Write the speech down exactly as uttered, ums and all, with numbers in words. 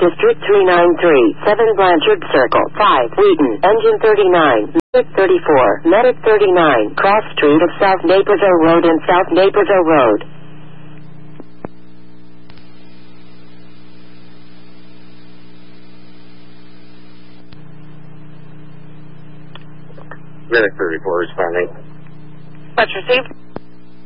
District three nine three, seven Blanchard Circle, five Wheaton, Engine thirty-nine, Medic thirty-four, Medic thirty-nine, Cross Street of South Naperville Road and South Naperville Road. Medic thirty-four responding. Much received.